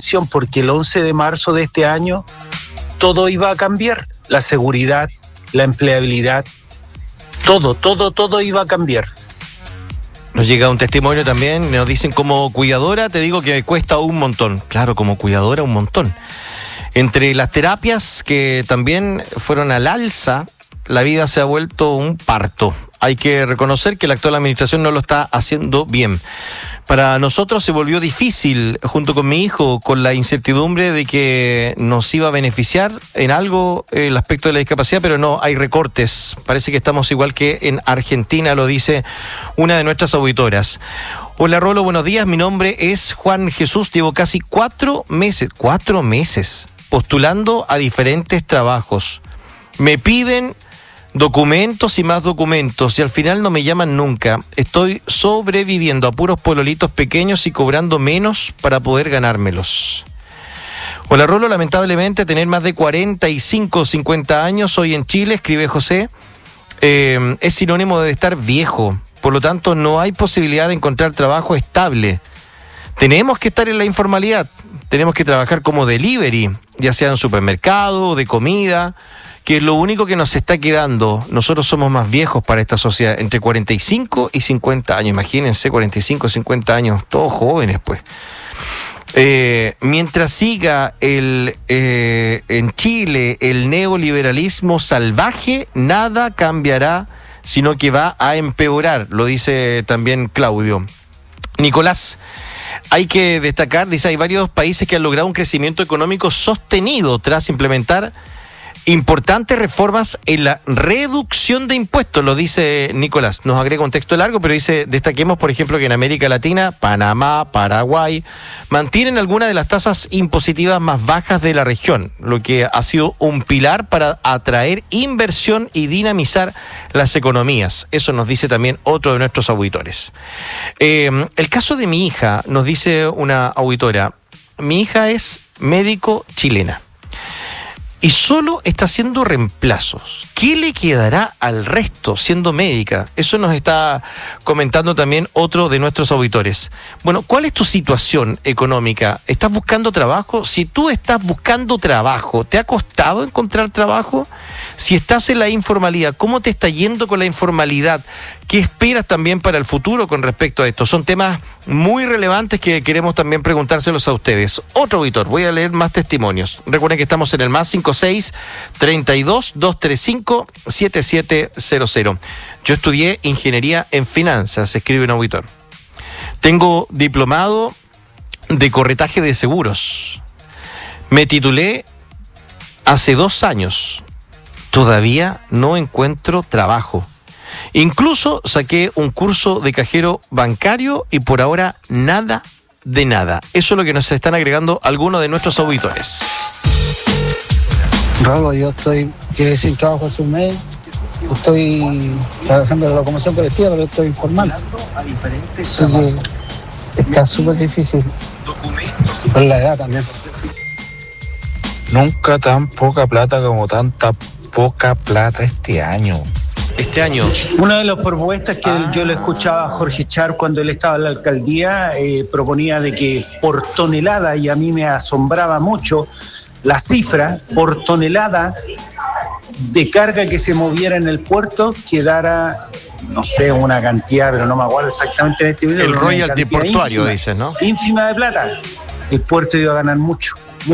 elección, porque el 11 de marzo de este año todo iba a cambiar, la seguridad, la empleabilidad, todo iba a cambiar. Nos llega un testimonio también, nos dicen como cuidadora, te digo que me cuesta un montón. Claro, como cuidadora un montón. Entre las terapias que también fueron al alza, la vida se ha vuelto un parto. Hay que reconocer que la actual administración no lo está haciendo bien. Para nosotros se volvió difícil, junto con mi hijo, con la incertidumbre de que nos iba a beneficiar en algo el aspecto de la discapacidad, pero no, hay recortes. Parece que estamos igual que en Argentina, lo dice una de nuestras auditoras. Hola Rolo, buenos días, mi nombre es Juan Jesús, llevo casi 4 meses postulando a diferentes trabajos. Me piden documentos y más documentos y al final no me llaman nunca. Estoy sobreviviendo a puros pololitos pequeños y cobrando menos para poder ganármelos. Hola Rolo, lamentablemente tener más de 45 o 50 años hoy en Chile, escribe José, es sinónimo de estar viejo. Por lo tanto, no hay posibilidad de encontrar trabajo estable. Tenemos que estar en la informalidad, tenemos que trabajar como delivery, ya sea en supermercado, de comida, que es lo único que nos está quedando. Nosotros somos más viejos para esta sociedad, entre 45 y 50 años. Imagínense, 45, 50 años, todos jóvenes, pues. Mientras siga en Chile el neoliberalismo salvaje, nada cambiará, sino que va a empeorar, lo dice también Claudio. Nicolás, hay que destacar, dice, hay varios países que han logrado un crecimiento económico sostenido tras implementar importantes reformas en la reducción de impuestos, lo dice Nicolás. Nos agrega un texto largo, pero dice, destaquemos, por ejemplo, que en América Latina, Panamá, Paraguay, mantienen algunas de las tasas impositivas más bajas de la región, lo que ha sido un pilar para atraer inversión y dinamizar las economías. Eso nos dice también otro de nuestros auditores. El caso de mi hija, nos dice una auditora, mi hija es médico chilena y solo está haciendo reemplazos. ¿Qué le quedará al resto siendo médica? Eso nos está comentando también otro de nuestros auditores. Bueno, ¿cuál es tu situación económica? ¿Estás buscando trabajo? Si tú estás buscando trabajo, ¿te ha costado encontrar trabajo? Si estás en la informalidad, ¿cómo te está yendo con la informalidad? ¿Qué esperas también para el futuro con respecto a esto? Son temas muy relevantes que queremos también preguntárselos a ustedes. Otro auditor, voy a leer más testimonios. Recuerden que estamos en el más 56 32 235 7700. Yo estudié ingeniería en finanzas, escribe un auditor. Tengo diplomado de corretaje de seguros. Me titulé hace 2 años. Todavía no encuentro trabajo. Incluso saqué un curso de cajero bancario y por ahora nada de nada. Eso es lo que nos están agregando algunos de nuestros auditores. Rolo, yo estoy sin trabajo hace un mes. Estoy trabajando en la locomoción colectiva, pero estoy informal. Así que está súper difícil. Por la edad también. Nunca tan poca plata como tanta poca plata este año. Una de las propuestas que yo le escuchaba a Jorge Char cuando él estaba en la alcaldía, proponía de que por tonelada, y a mí me asombraba mucho la cifra, por tonelada de carga que se moviera en el puerto, quedara, no sé, una cantidad, pero no me acuerdo exactamente en este video. El royalty portuario, dices, ¿no? Ínfima de plata. El puerto iba a ganar mucho.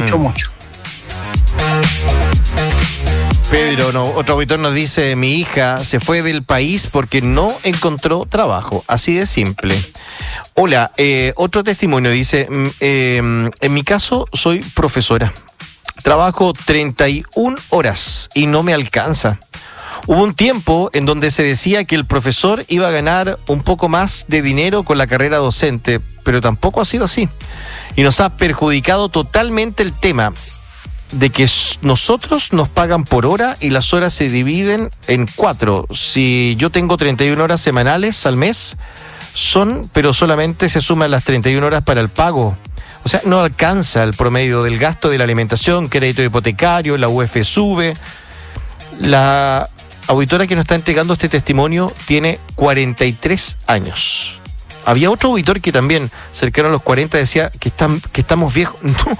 Pedro, otro auditor nos dice, mi hija se fue del país porque no encontró trabajo, así de simple. Hola, otro testimonio dice, en mi caso soy profesora, trabajo 31 horas y no me alcanza. Hubo un tiempo en donde se decía que el profesor iba a ganar un poco más de dinero con la carrera docente, pero tampoco ha sido así. Y nos ha perjudicado totalmente el tema de que nosotros nos pagan por hora y las horas se dividen en 4. Si yo tengo 31 horas semanales al mes, pero solamente se suman las 31 horas para el pago. O sea, no alcanza el promedio del gasto de la alimentación, crédito hipotecario, la UF sube. La auditora que nos está entregando este testimonio tiene 43 años. Había otro auditor que también, cercano a los 40, decía que estamos viejos. No,